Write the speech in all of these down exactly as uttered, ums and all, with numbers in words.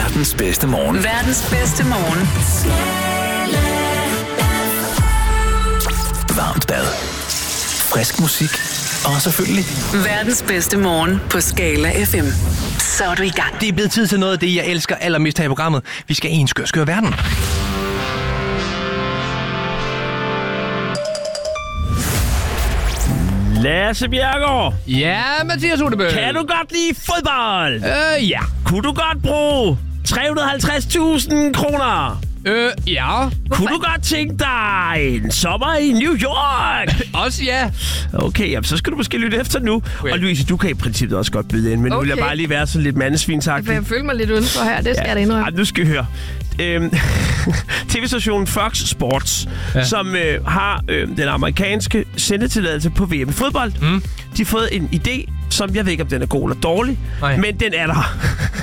Verdens bedste morgen. Verdens bedste morgen. Varmt bad. Frisk musik. Og selvfølgelig Verdens bedste morgen på Skala F M. Så er du i gang. Det er blevet tid til noget af det, jeg elsker allermest her i programmet. Vi skal i en skør, skør verden. Lasse Bjerregaard. Ja, Mathias Uttebøl. Kan du godt lide fodbold? Øh, ja. Kunne du godt bruge tre hundrede og halvtreds tusind kroner? Øh, ja. Kunne du godt tænke dig en sommer i New York? Også ja. Okay, jamen, så skal du måske lytte efter nu. Okay. Og Louise, du kan i princippet også godt byde ind, men okay. Nu vil jeg bare lige være sådan lidt mandesvinsagtig. Jeg føler mig lidt udenfor her, det skal ja. jeg da indrømme. Ej, nu skal vi høre. Øhm, T V-stationen Fox Sports, ja. som øh, har øh, den amerikanske sendetilladelse på V M i fodbold. Mm. De har fået en idé, som jeg ved ikke, om den er god eller dårlig, Nej. men den er der.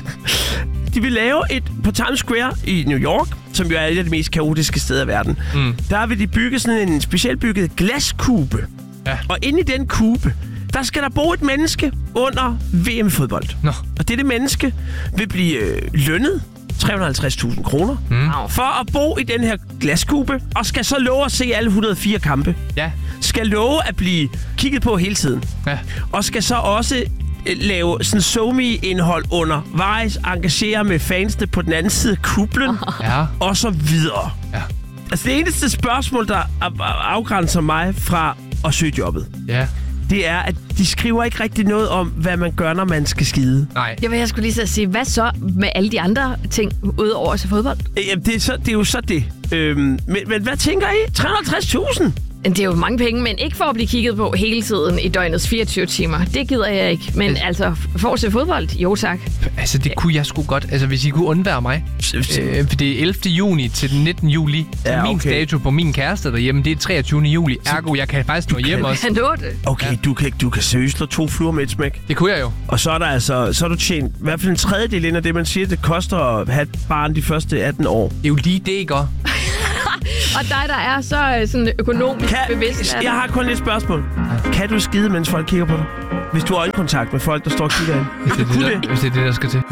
De vil lave et på Times Square i New York, som jo er et af de mest kaotiske steder i verden. Mm. Der vil de bygge sådan en specielt bygget glaskube. Ja. Og inde i den kube, der skal der bo et menneske under V M i fodbold. Nå. Og dette menneske vil blive øh, lønnet tre hundrede og halvtreds tusind kroner mm. for at bo i den her glaskube, og skal så love at se alle et hundrede og fire kampe. Ja. Skal love at blive kigget på hele tiden. Ja. Og skal så også lave sådan SoMe-indhold undervejs, engagere med fansene på den anden side af kublen, ja. og så videre. Ja. Altså det eneste spørgsmål, der afgrænser mig fra at søge jobbet, ja. det er, at de skriver ikke rigtig noget om, hvad man gør, når man skal skide. Nej. Jeg vil jeg skulle lige så sige, hvad så med alle de andre ting, udover til fodbold? Jamen, det er, så, det er jo så det. Øhm, men, men hvad tænker I? tre hundrede og halvtreds tusind? Det er jo mange penge, men ikke for at blive kigget på hele tiden i døgnets fireogtyve timer. Det gider jeg ikke. Men altså, for at se fodbold, jo tak. Altså, det kunne jeg sgu godt. Altså, hvis I kunne undvære mig. Øh, for det er ellevte juni til den nittende juli. Ja, okay. Min dato på min kæreste derhjemme, det er treogtyvende juli. Ergo, jeg kan faktisk nå hjem også. Han nåede det. Okay, ja. du, kan, du kan seriøst slå to fluer med et smæk. Det kunne jeg jo. Og så er der altså, så er du tjent i hvert fald en tredjedel ind af det, man siger, det koster at have et barn de første atten år. Det er jo lige det, ikke? Og dig, der er så sådan økonomisk kan, bevidst. Jeg har kun et spørgsmål. Kan du skide, mens folk kigger på dig? Hvis du har øjenkontakt med folk, der står og kigger ind. Hvis det er det, der, hvis det, er det, der skal til.